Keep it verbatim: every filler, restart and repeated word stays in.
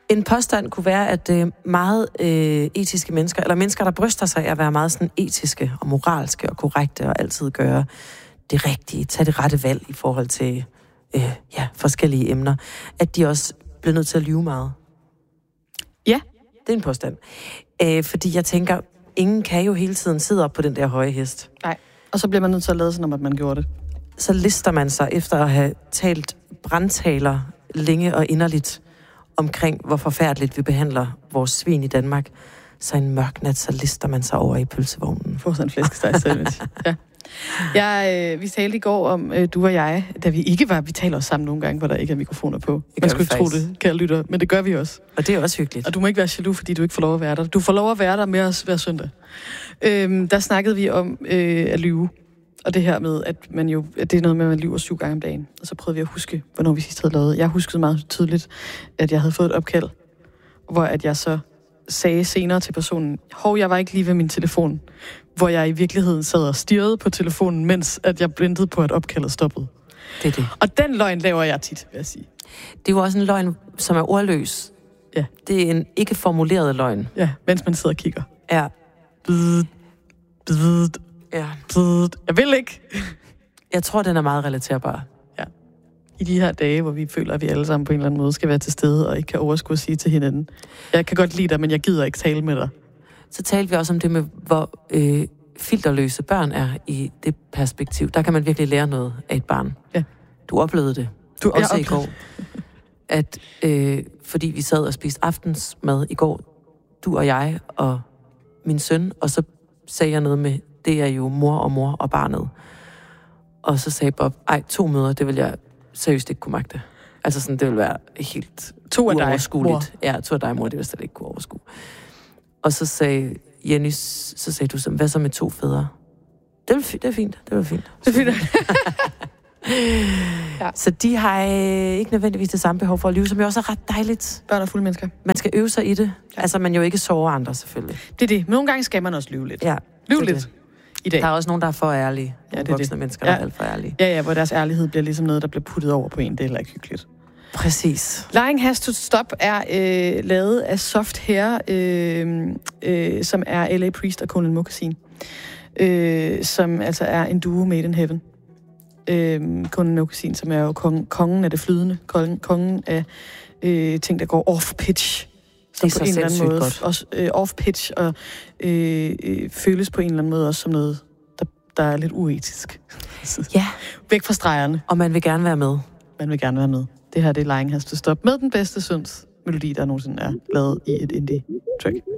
En påstand kunne være, at øh, meget øh, etiske mennesker, eller mennesker, der bryster sig af at være meget sådan etiske og moralske og korrekte og altid gøre det rigtige, tage det rette valg i forhold til øh, ja, forskellige emner, at de også bliver nødt til at lyve meget. Ja. Det er en påstand. Øh, fordi jeg tænker, ingen kan jo hele tiden sidde op på den der høje hest. Nej, og så bliver man nødt til at lade sådan, om at man gjorde det. Så lister man sig efter at have talt brandtaler længe og inderligt omkring, hvor forfærdeligt vi behandler vores svin i Danmark. Så en mørk nat, så lister man sig over i pølsevognen. Få sådan en flæskesteg sandwich. Ja. Jeg, øh, vi talte i går om, øh, du og jeg, da vi ikke var, vi taler også sammen nogle gange, hvor der ikke er mikrofoner på. Man skulle ikke tro det, kære lytter, men det gør vi også. Og det er også hyggeligt. Og du må ikke være jaloux, fordi du ikke får lov at være der. Du får lov at være der med os hver søndag. Øhm, der snakkede vi om øh, at lyve. Og det her med, at, man jo, at det er noget med, at man lyver syv gange om dagen. Og så prøvede vi at huske, hvornår vi sidst havde lavet. Jeg huskede meget tydeligt, at jeg havde fået et opkald, hvor at jeg så sagde senere til personen, hov, jeg var ikke lige ved min telefon, hvor jeg i virkeligheden sad og stirrede på telefonen, mens at jeg blindede på, at opkaldet stoppede. Det er det. Og den løgn laver jeg tit, vil jeg sige. Det er jo også en løgn, som er ordløs. Ja. Det er en ikke formuleret løgn. Ja, mens man sidder og kigger. Ja. Bid, bid, Ja. bid. Jeg vil ikke. Jeg tror, den er meget relaterbar. Ja. I de her dage, hvor vi føler, at vi alle sammen på en eller anden måde skal være til stede, og ikke kan overskue at sige til hinanden, jeg kan godt lide dig, men jeg gider ikke tale med dig. Så talte vi også om det med, hvor øh, filterløse børn er i det perspektiv. Der kan man virkelig lære noget af et barn. Ja. Du oplevede det. Du også i går. At øh, fordi vi sad og spiste aftensmad i går, du og jeg og min søn, og så sagde jeg noget med, det er jo mor og mor og barnet. Og så sagde Bob, ej, to møder, det vil jeg seriøst ikke kunne magte. Altså sådan, det vil være helt to af dig, mor. Ja, to af dig, mor, det vil jeg slet ikke kunne overskue. Og så sagde Jenny, så sagde du, hvad så med to fædre? Det er, fi- det er fint, det er fint. Det er fint. Ja. Så de har ikke nødvendigvis det samme behov for at lyve, som jo også er ret dejligt. Børn er fulde mennesker. Man skal øve sig i det. Ja. Altså, man jo ikke sover andre, selvfølgelig. Det er det. Men nogle gange skal man også lyve lidt. Ja. Lyve lidt. Det. I dag. Der er også nogen, der er for ærlige. Ja, det er voksne det. mennesker, der ja. er alt for ærlige. Ja, ja, hvor deres ærlighed bliver ligesom noget, der bliver puttet over på en. Det er heller ikke hyggeligt. Præcis. Lying Has to Stop er øh, lavet af Soft Hair, øh, øh, som er L A Priest og Conan Moccasin, øh, som altså er en duo made in heaven. Øh, Conan Moccasin, som er jo kong, kongen af det flydende, kongen, kongen af øh, ting, der går off-pitch. Det er på en eller anden måde godt. også øh, off-pitch og øh, øh, føles på en eller anden måde også som noget, der, der er lidt uetisk. Ja. Væk fra stregerne. Og man vil gerne være med. Man vil gerne være med. Det her, det er Lying Has to Stop med den bedste synds melodi, der nogensinde er lavet i et indie-track.